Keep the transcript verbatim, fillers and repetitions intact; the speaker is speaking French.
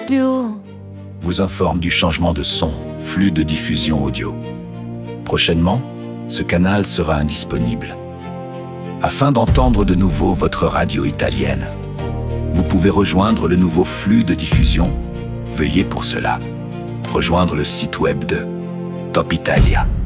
Radio vous informe du changement de son, flux de diffusion audio. Prochainement, ce canal sera indisponible. Afin d'entendre de nouveau votre radio italienne, vous pouvez rejoindre le nouveau flux de diffusion. Veuillez pour cela rejoindre le site web de Top Italia.